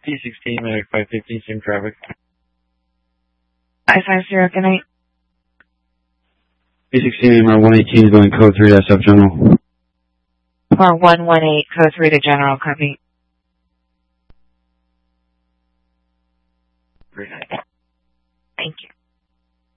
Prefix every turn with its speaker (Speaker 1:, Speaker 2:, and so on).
Speaker 1: P16, Medic 515, same traffic.
Speaker 2: 550, good night.
Speaker 1: P16, AMR 118 is going code 3 to SF General.
Speaker 2: Or 118, code 3 to General, copy.
Speaker 1: Great night.